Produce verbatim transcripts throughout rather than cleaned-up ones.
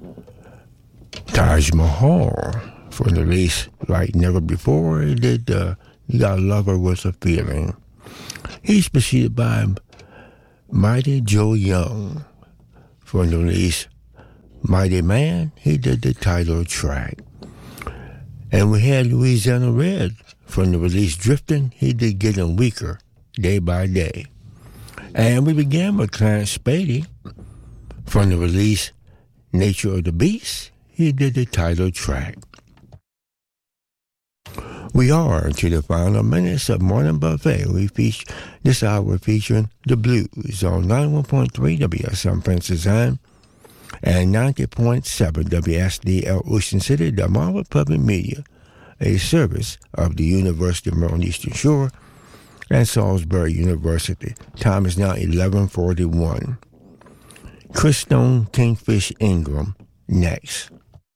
Taj Mahal for the release like never before. He did uh, You Got a Lover with a Feeling. He's preceded by Mighty Joe Young for the release Mighty Man. He did the title track. And we had Louisiana Red from the release Drifting. He did Getting Weaker Day by Day. And we began with Clarence Spady from the release Nature of the Beast. He did the title track. We are to the final minutes of Morning Buffet. We feature this hour featuring the blues on ninety-one point three W S M Francis and ninety point seven W S D L Ocean City, Delmarva Public Media, a service of the University of Maryland Eastern Shore and Salisbury University. Time is now eleven forty-one. Chris Stone, Kingfish Ingram, next.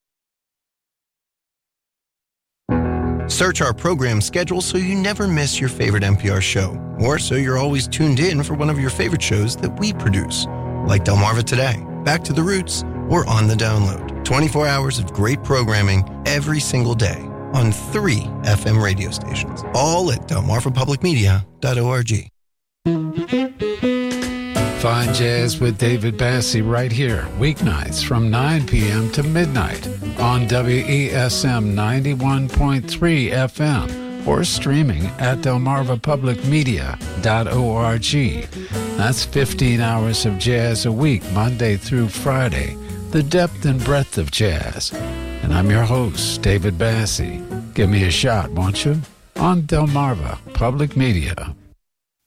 Search our program schedule so you never miss your favorite N P R show, or so you're always tuned in for one of your favorite shows that we produce, like Delmarva Today, Back to the Roots, or On the Download. twenty-four hours of great programming every single day on three F M radio stations, all at delmarva public media dot org. Fine Jazz with David Bassie right here, weeknights from nine p.m. to midnight on W E S M ninety-one point three F M or streaming at delmarva public media dot org. That's fifteen hours of jazz a week, Monday through Friday, the depth and breadth of jazz. And I'm your host, David Bassie. Give me a shot, won't you? On Delmarva Public Media.